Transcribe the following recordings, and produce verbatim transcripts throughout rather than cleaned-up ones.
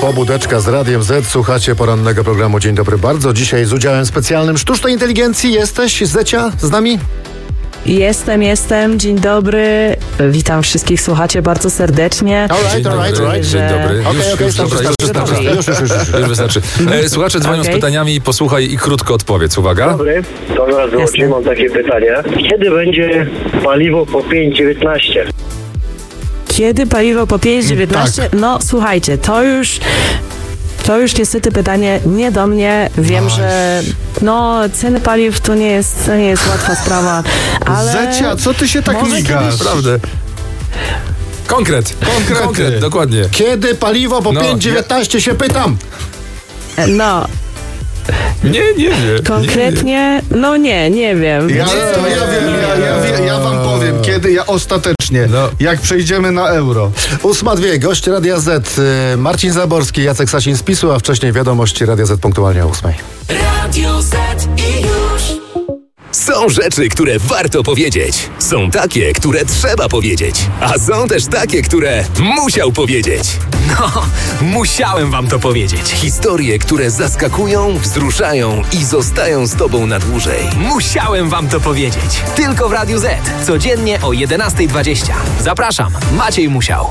Pobudeczka z Radiem Z. Słuchacie porannego programu Dzień Dobry Bardzo. Dzisiaj z udziałem specjalnym sztucznej inteligencji. Jesteś, Zecia, z nami? Jestem, jestem. Dzień dobry. Witam wszystkich słuchaczy bardzo serdecznie. All right, Dzień all right, dobry, all right. Dzień dobry. Okej, Już, okej, już, starczy, dobra, już starczy, wystarczy. Już, już, już, już. Już wystarczy. E, słuchacze dzwonią Okay. z pytaniami, posłuchaj i krótko odpowiedz. Uwaga. Dobry, to raz wyłącznie mam takie pytanie. Kiedy będzie paliwo po pięć dziewiętnaście? Kiedy paliwo po pięć dziewiętnaście? Tak. No słuchajcie, to już... To już niestety pytanie nie do mnie. Wiem, Oj. że no ceny paliw to nie jest, to nie jest łatwa sprawa, ale... Zecia, co ty się tak może migasz? kiedyś- Naprawdę. Konkret. Konkrety. Konkret, dokładnie. Kiedy paliwo po No, pięć dziewiętnaście się pytam? No, Nie, nie wie. konkretnie, no nie, nie wiem. Ja, to ja wiem, ja, ja, wie- ja wam powiem, kiedy ja ostatecznie, No. jak przejdziemy na euro. Ósma dwie, gość Radia Z, y, Marcin Zaborski, Jacek Sasin z PiSu, a wcześniej wiadomości Radia Z punktualnie o ósmej. Radio Z i już. Są rzeczy, które warto powiedzieć. Są takie, które trzeba powiedzieć. A są też takie, które musiał powiedzieć. No, musiałem wam to powiedzieć. Historie, które zaskakują, wzruszają i zostają z tobą na dłużej. Musiałem wam to powiedzieć. Tylko w Radiu Z. Codziennie o jedenasta dwadzieścia. Zapraszam, Maciej Musiał.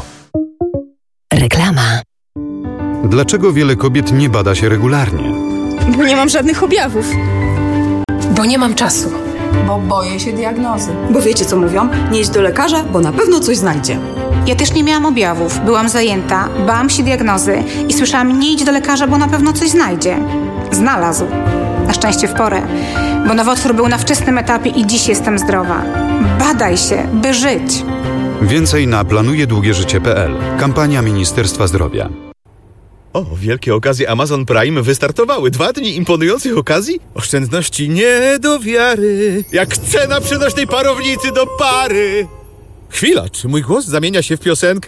Reklama. Dlaczego wiele kobiet nie bada się regularnie? Bo nie mam żadnych objawów. Bo nie mam czasu. Bo boję się diagnozy. Bo wiecie co mówią? Nie idź do lekarza, bo na pewno coś znajdzie. Ja też nie miałam objawów. Byłam zajęta, bałam się diagnozy i słyszałam, nie idź do lekarza, bo na pewno coś znajdzie. Znalazł. Na szczęście w porę. Bo nowotwór był na wczesnym etapie i dziś jestem zdrowa. Badaj się, by żyć. Więcej na planuje długie życie kropka p l. Kampania Ministerstwa Zdrowia. O, wielkie okazje Amazon Prime wystartowały. Dwa dni imponujących okazji? Oszczędności nie do wiary. Jak cena przenośnej parownicy do pary. Chwila, czy mój głos zamienia się w piosenkę?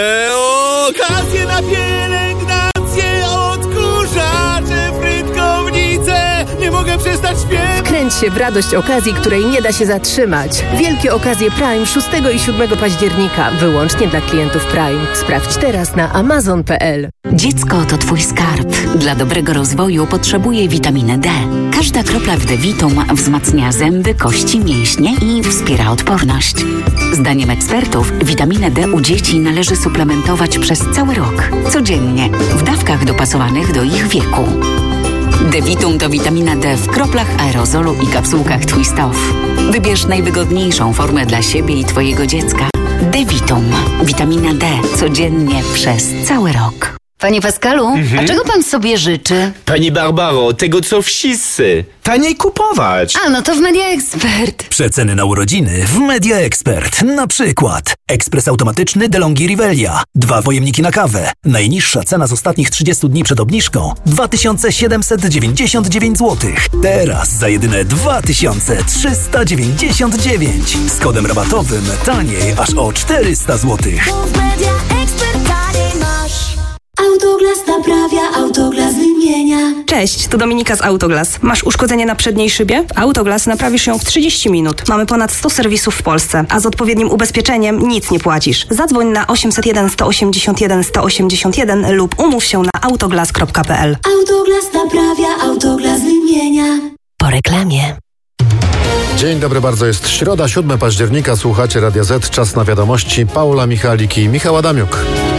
Okazje na pielęgnację, odkurzacze, frytkownice. Nie mogę przestać śpiewać. Wkręć się w radość okazji, której nie da się zatrzymać. Wielkie okazje Prime szóstego i siódmego października. Wyłącznie dla klientów Prime. Sprawdź teraz na amazon kropka p l. Dziecko to twój skarb. Dla dobrego rozwoju potrzebuje witaminy D. Każda kropla w D-Vitum wzmacnia zęby, kości, mięśnie i wspiera odporność. Zdaniem ekspertów witaminę D u dzieci należy suplementować przez cały rok. Codziennie, w dawkach dopasowanych do ich wieku. D-Vitum to witamina D w kroplach aerozolu i kapsułkach Twist Off. Wybierz najwygodniejszą formę dla siebie i Twojego dziecka. D-Vitum. Witamina D codziennie przez cały rok. Panie Pascalu, a czego pan sobie życzy? Pani Barbaro, tego co wszyscy. Taniej kupować. A, no to w Media Expert. Przeceny na urodziny w Media Expert. Na przykład ekspres automatyczny DeLonghi Rivelia. Dwa pojemniki na kawę. Najniższa cena z ostatnich trzydziestu dni przed obniżką dwa tysiące siedemset dziewięćdziesiąt dziewięć złotych. Teraz za jedyne dwa tysiące trzysta dziewięćdziesiąt dziewięć. Z kodem rabatowym taniej aż o czterysta złotych. Autoglas naprawia, Autoglas wymienia. Cześć, tu Dominika z Autoglas. Masz uszkodzenie na przedniej szybie? W Autoglas naprawisz ją w trzydzieści minut. Mamy ponad sto serwisów w Polsce, a z odpowiednim ubezpieczeniem nic nie płacisz. Zadzwoń na osiemset jeden sto osiemdziesiąt jeden sto osiemdziesiąt jeden lub umów się na autoglas kropka p l. Autoglas naprawia, Autoglas wymienia. Po reklamie. Dzień dobry bardzo, jest środa, siódmego października, słuchacie Radia Z, czas na wiadomości. Paula Michalik i Michał Adamiuk.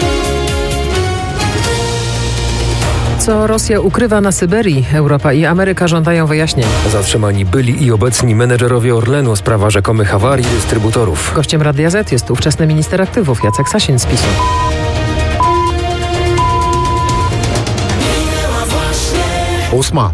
Co Rosja ukrywa na Syberii? Europa i Ameryka żądają wyjaśnień. Zatrzymani byli i obecni menedżerowie Orlenu, sprawa rzekomych awarii dystrybutorów. Gościem Radia Z jest ówczesny minister aktywów Jacek Sasin z PiSu. Ósma.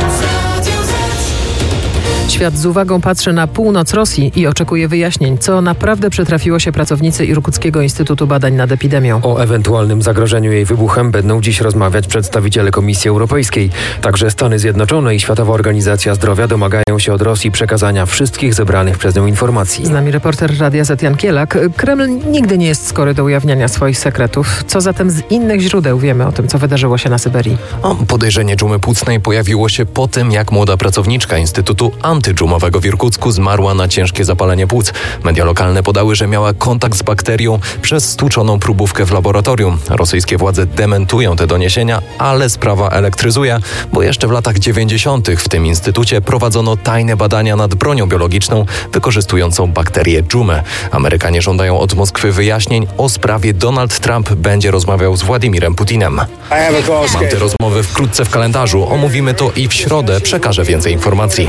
Świat z uwagą patrzy na północ Rosji i oczekuje wyjaśnień, co naprawdę przytrafiło się pracownicy Irkuckiego Instytutu Badań nad Epidemią. O ewentualnym zagrożeniu jej wybuchem będą dziś rozmawiać przedstawiciele Komisji Europejskiej. Także Stany Zjednoczone i Światowa Organizacja Zdrowia domagają się od Rosji przekazania wszystkich zebranych przez nią informacji. Z nami reporter Radia Z Jan Kielak. Kreml nigdy nie jest skory do ujawniania swoich sekretów. Co zatem z innych źródeł wiemy o tym, co wydarzyło się na Syberii? O, podejrzenie dżumy płucnej pojawiło się po tym, jak młoda pracowniczka Instytutu Anty antydżumowego w Irkucku zmarła na ciężkie zapalenie płuc. Media lokalne podały, że miała kontakt z bakterią przez stłuczoną próbówkę w laboratorium. Rosyjskie władze dementują te doniesienia, ale sprawa elektryzuje, bo jeszcze w latach dziewięćdziesiątych w tym instytucie prowadzono tajne badania nad bronią biologiczną wykorzystującą bakterię dżumę. Amerykanie żądają od Moskwy wyjaśnień. O sprawie Donald Trump będzie rozmawiał z Władimirem Putinem. Mam te rozmowy wkrótce w kalendarzu. Omówimy to i w środę przekażę więcej informacji.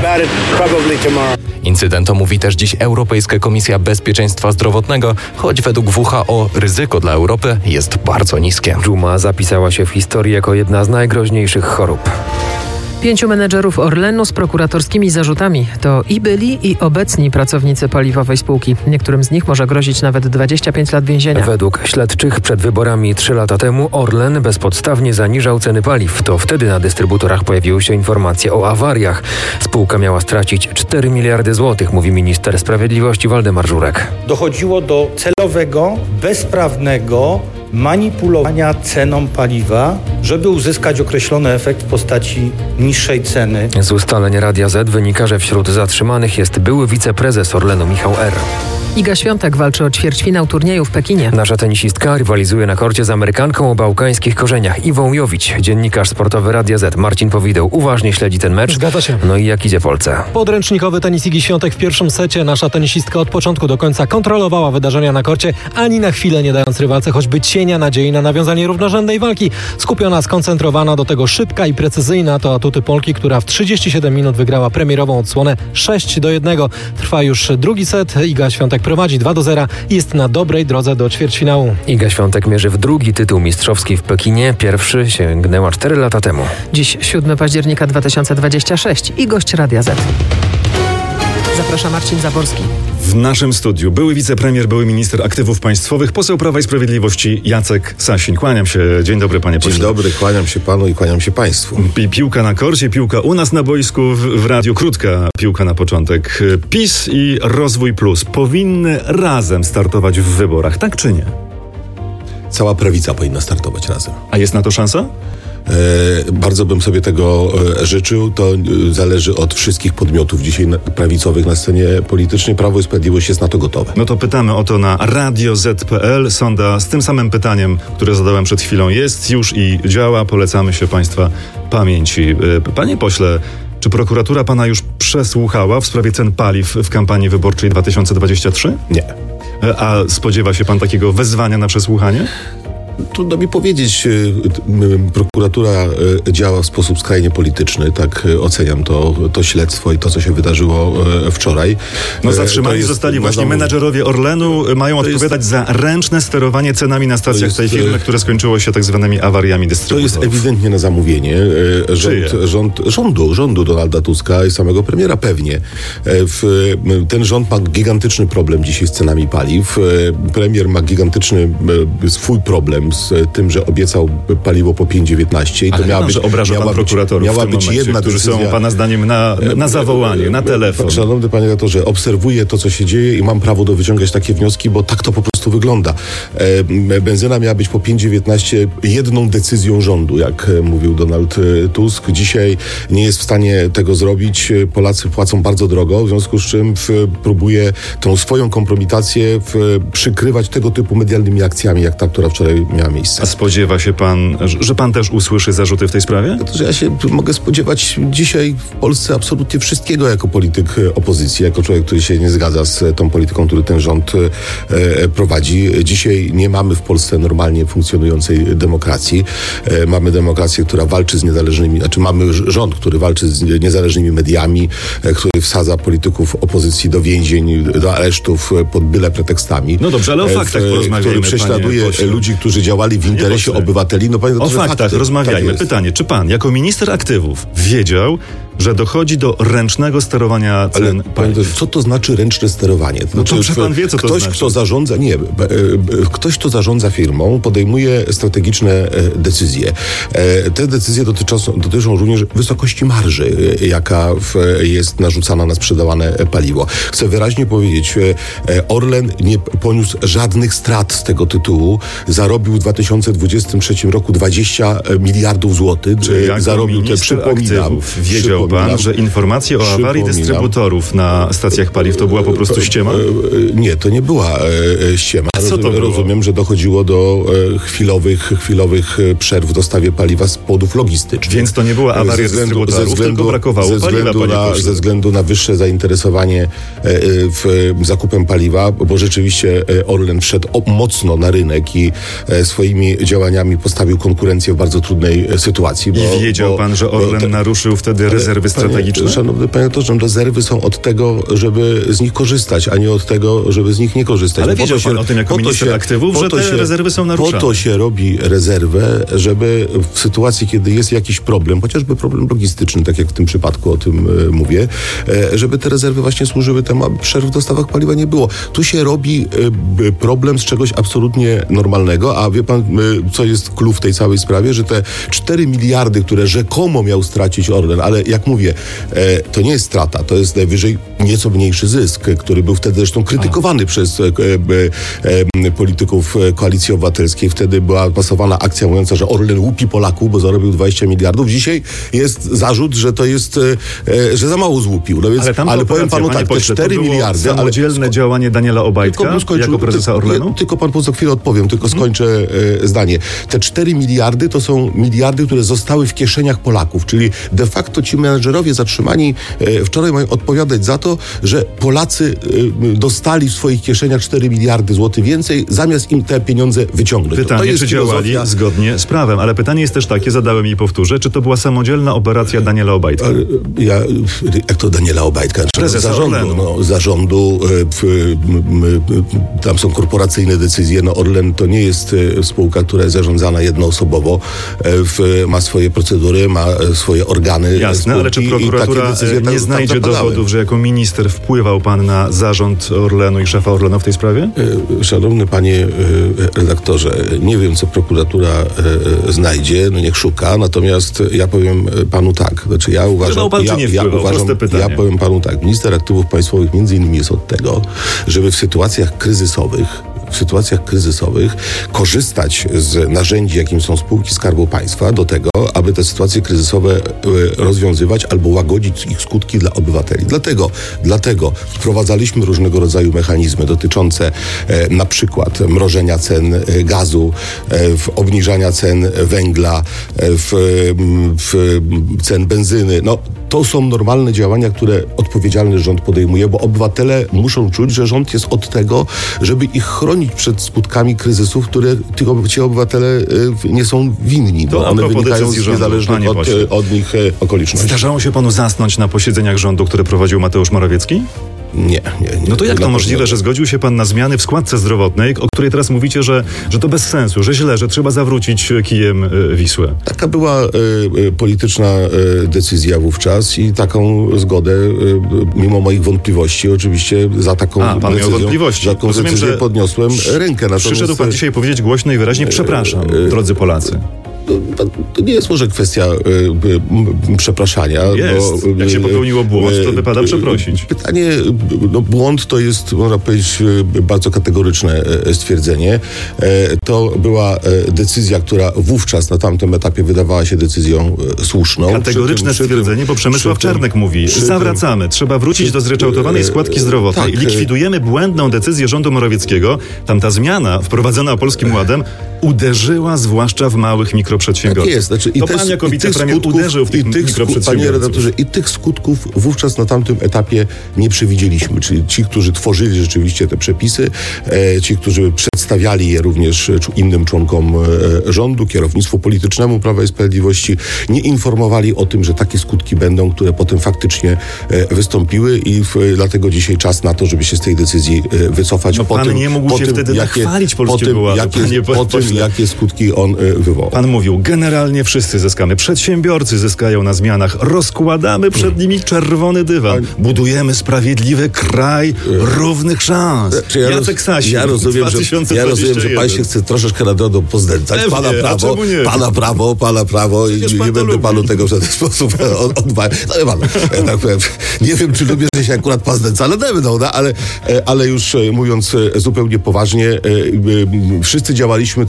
Incydent omówi też dziś Europejska Komisja Bezpieczeństwa Zdrowotnego, choć według W H O ryzyko dla Europy jest bardzo niskie. Dżuma zapisała się w historii jako jedna z najgroźniejszych chorób. Pięciu menedżerów Orlenu z prokuratorskimi zarzutami to i byli, i obecni pracownicy paliwowej spółki. Niektórym z nich może grozić nawet dwadzieścia pięć lat więzienia. Według śledczych przed wyborami trzy lata temu Orlen bezpodstawnie zaniżał ceny paliw. To wtedy na dystrybutorach pojawiły się informacje o awariach. Spółka miała stracić cztery miliardy złotych, mówi minister sprawiedliwości Waldemar Żurek. Dochodziło do celowego, bezprawnego manipulowania ceną paliwa, żeby uzyskać określony efekt w postaci niższej ceny. Z ustaleń Radia Z wynika, że wśród zatrzymanych jest były wiceprezes Orlenu Michał R. Iga Świątek walczy o ćwierćfinał turnieju w Pekinie. Nasza tenisistka rywalizuje na korcie z Amerykanką o bałkańskich korzeniach Iwą Jowić. Dziennikarz sportowy Radia Z Marcin Powideł uważnie śledzi ten mecz. Zgadza się. No i jak idzie Polce? Podręcznikowy tenis Igi Świątek w pierwszym secie. Nasza tenisistka od początku do końca kontrolowała wydarzenia na korcie, ani na chwilę nie dając rywalce choćby cienia nadziei na nawiązanie równorzędnej walki. Skupiona, skoncentrowana, do tego szybka i precyzyjna to atuty Polki, która w trzydzieści siedem minut wygrała premierową odsłonę sześć do jednego. Trwa już drugi set. Iga Świątek prowadzi dwa do zera i jest na dobrej drodze do ćwierćfinału. Iga Świątek mierzy w drugi tytuł mistrzowski w Pekinie. Pierwszy sięgnęła cztery lata temu. Dziś siódmego października dwa tysiące dwudziestego szóstego i gość Radia Z. Zaprasza Marcin Zaborski. W naszym studiu były wicepremier, były minister aktywów państwowych, poseł Prawa i Sprawiedliwości Jacek Sasin. Kłaniam się. Dzień dobry, panie pośle. Dzień dobry, kłaniam się panu i kłaniam się państwu. Pi- piłka na korcie, piłka u nas na boisku, w, w radiu. Krótka piłka na początek. PiS i Rozwój Plus powinny razem startować w wyborach, tak czy nie? Cała prawica powinna startować razem. A jest na to szansa? E, bardzo bym sobie tego e, życzył. To e, zależy od wszystkich podmiotów dzisiaj na, prawicowych na scenie politycznej. Prawo i Sprawiedliwość jest na to gotowe. No to pytamy o to na radio zet kropka pe el. Sonda z tym samym pytaniem, które zadałem przed chwilą, jest już i działa. Polecamy się państwa pamięci. E, panie pośle, czy prokuratura pana już przesłuchała w sprawie cen paliw w kampanii wyborczej dwa tysiące dwudziestej trzeciej? Nie. E, a spodziewa się pan takiego wezwania na przesłuchanie? Trudno mi powiedzieć. Prokuratura działa w sposób skrajnie polityczny. Tak oceniam to, to śledztwo i to, co się wydarzyło wczoraj. No zatrzymani zostali właśnie zamówienie. menadżerowie Orlenu. Mają to odpowiadać jest, za ręczne sterowanie cenami na stacjach jest, tej firmy, które skończyło się tak zwanymi awariami dystrybutorów. To jest ewidentnie na zamówienie rząd, rząd, rządu, rządu Donalda Tuska i samego premiera pewnie. W, ten rząd ma gigantyczny problem dzisiaj z cenami paliw. Premier ma gigantyczny swój problem z tym, że obiecał paliwo po pięć dziewiętnaście i to Ale miała no, być, że obraża miała pan być, prokuratorów miała w tym być momencie, jedna którzy decyzja. są pana zdaniem na, na zawołanie, na telefon. Szanowny panie redaktorze, obserwuję to, co się dzieje i mam prawo do wyciągać takie wnioski, bo tak to po prostu wygląda. E, benzyna miała być po pięć dziewiętnaście jedną decyzją rządu, jak mówił Donald Tusk. Dzisiaj nie jest w stanie tego zrobić. Polacy płacą bardzo drogo, w związku z czym w, próbuje tą swoją kompromitację w, przykrywać tego typu medialnymi akcjami, jak ta, która wczoraj miała miejsce. A spodziewa się pan, że pan też usłyszy zarzuty w tej sprawie? To, że ja się mogę spodziewać dzisiaj w Polsce absolutnie wszystkiego jako polityk opozycji, jako człowiek, który się nie zgadza z tą polityką, który ten rząd e, prowadzi. Dzisiaj nie mamy w Polsce normalnie funkcjonującej demokracji. E, mamy demokrację, która walczy z niezależnymi, znaczy mamy rząd, który walczy z niezależnymi mediami, e, który wsadza polityków opozycji do więzień, do aresztów pod byle pretekstami. No dobrze, ale o faktach e, porozmawiajmy, który prześladuje ludzi, którzy działali w interesie obywateli. No, panie o faktach fakty. rozmawiajmy. Tak Pytanie, czy pan jako minister aktywów wiedział, że dochodzi do ręcznego sterowania cen paliw? Ale co to znaczy ręczne sterowanie? To znaczy, no to pan wie, co to ktoś, znaczy. Kto zarządza, nie, ktoś, kto zarządza firmą, podejmuje strategiczne decyzje. Te decyzje dotyczą, dotyczą również wysokości marży, jaka jest narzucana na sprzedawane paliwo. Chcę wyraźnie powiedzieć, Orlen nie poniósł żadnych strat z tego tytułu. Zarobił w dwa tysiące dwudziestym trzecim roku dwadzieścia miliardów złotych. Czy jako zarobił te, minister przypominam, aktywów wiedział pan, że informacje o awarii dystrybutorów na stacjach paliw to była po prostu ściema? Nie, to nie była e, ściema. A co to rozumiem, było? rozumiem, że dochodziło do e, chwilowych, chwilowych przerw w dostawie paliwa z powodów logistycznych. Więc to nie była awaria dystrybutorów, tylko brakowało ze paliwa, względu panie na, pośle. Ze względu na wyższe zainteresowanie e, w zakupem paliwa, bo rzeczywiście Orlen wszedł o, mocno na rynek i e, swoimi działaniami postawił konkurencję w bardzo trudnej sytuacji. Bo, I wiedział bo, pan, że Orlen te, naruszył wtedy rezerwy panie, strategiczne? Szanowny panie, to, że rezerwy są od tego, żeby z nich korzystać, a nie od tego, żeby z nich nie korzystać. Ale bo wiedział się, pan o tym jako minister się, aktywów, że te się, rezerwy są naruszane. Po to się robi rezerwę, żeby w sytuacji, kiedy jest jakiś problem, chociażby problem logistyczny, tak jak w tym przypadku o tym e, mówię, e, żeby te rezerwy właśnie służyły temu, aby przerw w dostawach paliwa nie było. Tu się robi e, problem z czegoś absolutnie normalnego, a wie pan, e, co jest clue w tej całej sprawie, że te cztery miliardy, które rzekomo miał stracić Orlen, ale jak mówię, e, to nie jest strata, to jest najwyżej nieco mniejszy zysk, który był wtedy zresztą krytykowany a. przez e, e, e, polityków Koalicji Obywatelskiej. Wtedy była pasowana akcja mówiąca, że Orlen łupi Polaków, bo zarobił dwadzieścia miliardów. Dzisiaj jest zarzut, że to jest, e, że za mało złupił. No więc, ale, ale powiem panu tak, te cztery miliardy... samodzielne ale, działanie Daniela Obajtka skończył, jako prezesa Orlenu? Ty, tylko pan za chwilę odpowiem, tylko hmm. skończę e, zdanie. Te cztery miliardy to są miliardy, które zostały w kieszeniach Polaków, czyli de facto ci menedżerowie zatrzymani e, wczoraj mają odpowiadać za to, że Polacy e, dostali w swoich kieszeniach cztery miliardy złotych więcej, zamiast im te pieniądze wyciągnąć. Pytanie, to jest czy działali filozofia... zgodnie z prawem, ale pytanie jest też takie, zadałem i powtórzę, czy to była samodzielna operacja Daniela Obajtka? Ja, jak to Daniela Obajtka? Prezesa zarządu, no, zarządu w, w, tam są korporacyjne decyzje. No Orlen to nie jest spółka, która jest zarządzana jednoosobowo. W, ma swoje procedury, ma swoje organy. Jasne, ale czy prokuratura nie tam, znajdzie tam dowodów, że jako minister wpływał pan na zarząd Orlenu i szefa Orlenu w tej sprawie? Szanowny panie redaktorze, nie wiem, co prokuratura znajdzie, no niech szuka, natomiast ja powiem panu tak, znaczy ja uważam, pan, ja, nie ja, wpływał, uważam ja powiem panu tak, minister aktywów państwowych między innymi jest od tego, żeby w sytuacjach kryzysowych w sytuacjach kryzysowych korzystać z narzędzi, jakim są spółki Skarbu Państwa, do tego, aby te sytuacje kryzysowe rozwiązywać albo łagodzić ich skutki dla obywateli. Dlatego, dlatego wprowadzaliśmy różnego rodzaju mechanizmy dotyczące e, na przykład mrożenia cen gazu, e, w obniżania cen węgla, e, w, w cen benzyny. No, to są normalne działania, które odpowiedzialny rząd podejmuje, bo obywatele muszą czuć, że rząd jest od tego, żeby ich chronić przed skutkami kryzysów, które ci obywatele nie są winni, bo one wynikają z niezależnych od, od nich okoliczności. Zdarzało się panu zasnąć na posiedzeniach rządu, które prowadził Mateusz Morawiecki? Nie, nie, nie. No to jak to możliwe, że zgodził się pan na zmiany w składce zdrowotnej, o której teraz mówicie, że, że to bez sensu, że źle, że trzeba zawrócić kijem y, Wisłę? Taka była y, y, polityczna y, decyzja wówczas i taką zgodę, y, mimo moich wątpliwości, oczywiście za taką A, pan decyzją, miał wątpliwości. za taką Rozumiem, decyzję że podniosłem rękę. Natomiast przyszedł pan dzisiaj powiedzieć głośno i wyraźnie przepraszam, y, drodzy Polacy. To, to nie jest może kwestia y, y, przepraszania. Jest. Bo, jak się popełniło błąd, to wypada przeprosić. Pytanie, no błąd to jest, można powiedzieć, bardzo kategoryczne stwierdzenie. To była decyzja, która wówczas na tamtym etapie wydawała się decyzją słuszną. Kategoryczne przy tym, stwierdzenie, bo Przemysław tym, Czarnek mówi, zawracamy, tym, trzeba wrócić przy, do zryczałtowanej składki zdrowotnej. Tak, likwidujemy błędną decyzję rządu Morawieckiego. Tamta zmiana wprowadzona Polskim Ładem uderzyła zwłaszcza w małych mikroprzedsiębiorców. Tak jest. Znaczy, to pan jako wicepremier uderzył w tych, tych mikroprzedsiębiorców. Panie redaktorze, i tych skutków wówczas na tamtym etapie nie przewidzieliśmy. Czyli ci, którzy tworzyli rzeczywiście te przepisy, e, ci, którzy przedstawiali je również innym członkom e, rządu, kierownictwu politycznemu Prawa i Sprawiedliwości, nie informowali o tym, że takie skutki będą, które potem faktycznie e, wystąpiły i w, dlatego dzisiaj czas na to, żeby się z tej decyzji e, wycofać. No po pan tym, nie mógł po się tym, wtedy jakie, nachwalić po Polskiego tym, Ładu, jakie, panie po tym, jakie skutki on e, wywołał. Pan mówił, generalnie wszyscy zyskamy. Przedsiębiorcy zyskają na zmianach. Rozkładamy przed nimi czerwony dywan. Budujemy sprawiedliwy kraj równych szans. Czy ja Jacek Sasin, ja rozumiem, że, ja rozumiem, że pan się chce troszeczkę na drogę poznęcać. Pewnie, Pana prawo, pana prawo, pana prawo i nie będę lubi. panu tego w żaden sposób odmawiał. No, pan, tak powiem, nie wiem, czy lubię, że się akurat pan znęca, ale będą, no, ale, ale już mówiąc zupełnie poważnie, wszyscy działaliśmy te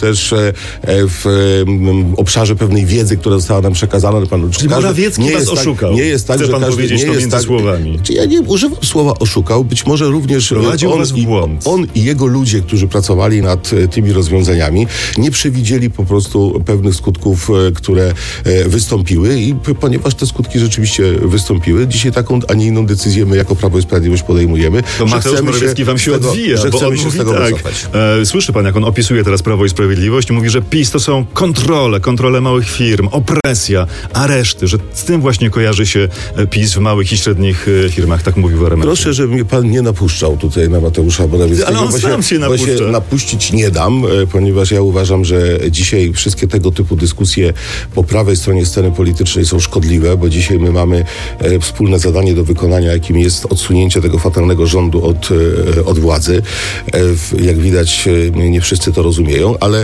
też e, w e, obszarze pewnej wiedzy, która została nam przekazana. Pan, Czyli Morawiecki nie was jest oszukał. Tak, nie jest tak, Chce że pan każdy, powiedzieć nie to jest między tak, słowami. Ja nie używam słowa oszukał, być może również Prowadził on, was w błąd. on i jego ludzie, którzy pracowali nad e, tymi rozwiązaniami, nie przewidzieli po prostu pewnych skutków, e, które e, wystąpiły i p- ponieważ te skutki rzeczywiście wystąpiły, dzisiaj taką, a nie inną decyzję my jako Prawo i Sprawiedliwość podejmujemy, To że Mateusz chcemy Morawiecki wam się z tego, odwija, że bo chcemy on się mówi z tego tak. wycofać. E, słyszy pan, jak on opisuje teraz Prawo i Sprawiedliwość i mówi, że PiS to są kontrole, kontrole małych firm, opresja, areszty, że z tym właśnie kojarzy się PiS w małych i średnich e, firmach, tak mówił w R M F. Proszę, żeby mnie pan nie napuszczał tutaj na Mateusza Morawieckiego. Ale on bo sam się bo napuszcza. się napuścić nie dam, e, ponieważ ja uważam, że dzisiaj wszystkie tego typu dyskusje po prawej stronie sceny politycznej są szkodliwe, bo dzisiaj my mamy e, wspólne zadanie do wykonania, jakim jest odsunięcie tego fatalnego rządu od, e, od władzy. E, w, jak widać, e, nie wszyscy to rozumieją, ale e,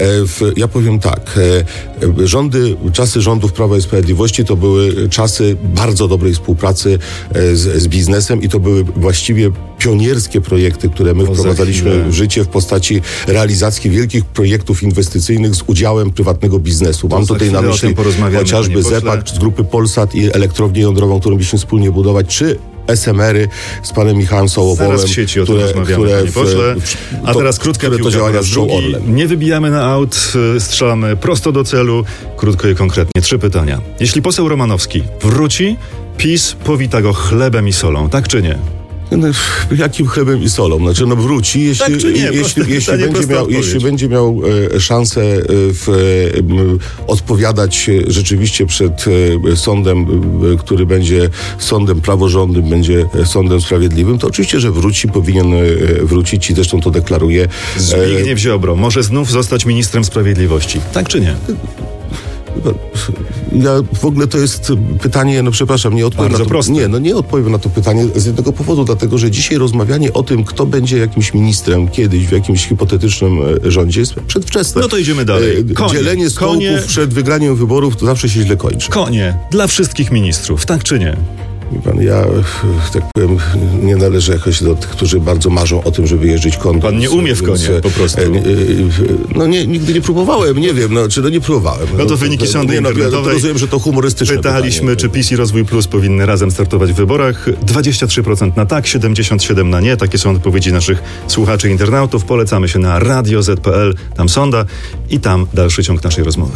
w, ja powiem tak. E, rządy, czasy rządów Prawa i Sprawiedliwości to były czasy bardzo dobrej współpracy e, z, z biznesem i to były właściwie pionierskie projekty, które my No, wprowadzaliśmy za chwilę. w życie w postaci realizacji wielkich projektów inwestycyjnych z udziałem prywatnego biznesu. Mam za tutaj na chwilę o myśli tym porozmawiamy, chociażby panie pośle. ZEPAK z grupy Polsat i elektrownię jądrową, którą byśmy wspólnie budować, czy S M R-y z panem Michałem Sołowowem, Zaraz w sieci o tym rozmawiamy, panie pośle. A teraz krótka które to piłka po działania raz z Show drugi. Orlen. Nie wybijamy na aut, y, strzelamy prosto do celu. Krótko i konkretnie. Trzy pytania. Jeśli poseł Romanowski wróci, PiS powita go chlebem i solą, tak czy nie? No, jakim chlebem i solą? Znaczy, no wróci, jeśli, Tak czy nie? jeśli, Proste jeśli, pytanie, będzie prosta miał, odpowiedź. jeśli będzie miał e, szansę e, w, e, m, odpowiadać e, rzeczywiście przed e, sądem, e, który będzie sądem praworządnym, będzie e, sądem sprawiedliwym, to oczywiście, że wróci, powinien e, wrócić i zresztą to deklaruje. E, Zbigniew Ziobro może znów zostać ministrem sprawiedliwości, tak czy nie? Ja w ogóle to jest pytanie, no przepraszam, nie odpowiem Bardzo na to, proste. nie, no nie odpowiem na to pytanie z jednego powodu, dlatego że dzisiaj rozmawianie o tym, kto będzie jakimś ministrem kiedyś w jakimś hipotetycznym e, rządzie jest przedwczesne. No to idziemy dalej. E, Konie, Dzielenie stołków konie. przed wygraniem wyborów to zawsze się źle kończy. Konie dla wszystkich ministrów, tak czy nie? Wie pan, ja, tak powiem, nie należę jakoś do tych, którzy bardzo marzą o tym, żeby jeździć konno. Pan nie umie w konie, po prostu. No nie, nigdy nie próbowałem, nie wiem, no, czy no nie próbowałem. No to wyniki sądu nie, no, ja internetowej. rozumiem, że to humorystyczne Pytaliśmy, pytanie. czy PiS i Rozwój Plus powinny razem startować w wyborach. dwadzieścia trzy procent na tak, siedemdziesiąt siedem procent na nie. Takie są odpowiedzi naszych słuchaczy i internautów. Polecamy się na radio zet kropka pe el, tam sonda i tam dalszy ciąg naszej rozmowy.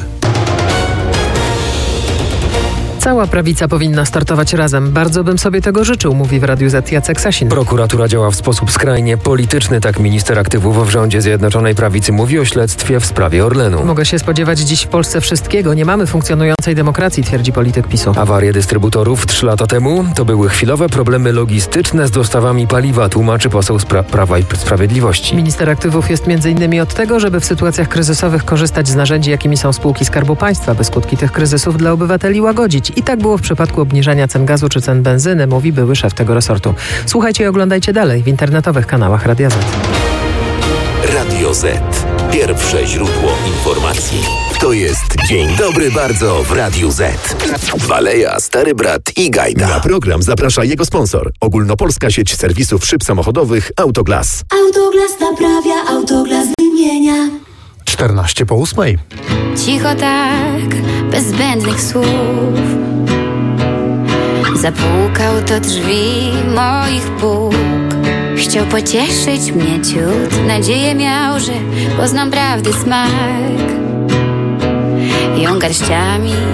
Cała prawica powinna startować razem. Bardzo bym sobie tego życzył, mówi w Radiu Z Jacek Sasin. Prokuratura działa w sposób skrajnie polityczny, tak minister aktywów w rządzie Zjednoczonej Prawicy mówi o śledztwie w sprawie Orlenu. Mogę się spodziewać dziś w Polsce wszystkiego. Nie mamy funkcjonującej demokracji, twierdzi polityk PiSu. Awarie dystrybutorów trzy lata temu to były chwilowe problemy logistyczne z dostawami paliwa, tłumaczy poseł z pra- Prawa i Sprawiedliwości. Minister aktywów jest między innymi od tego, żeby w sytuacjach kryzysowych korzystać z narzędzi, jakimi są spółki Skarbu Państwa, by skutki tych kryzysów dla obywateli łagodzić. I tak było w przypadku obniżania cen gazu czy cen benzyny, mówi były szef tego resortu. Słuchajcie i oglądajcie dalej w internetowych kanałach Radia Z. Radio Z. Pierwsze źródło informacji. To jest Dzień Dobry Bardzo w Radiu Z. Waleja, Stary Brat i Gajda. Na program zaprasza jego sponsor. Ogólnopolska sieć serwisów szyb samochodowych Autoglas. Autoglas naprawia, Autoglas wymienia. czternaście po ósmej. Cicho tak, bez zbędnych słów. Zapukał do drzwi moich puk. Chciał pocieszyć mnie ciut. Nadzieję miał, że poznam prawdy smak. Ją garściami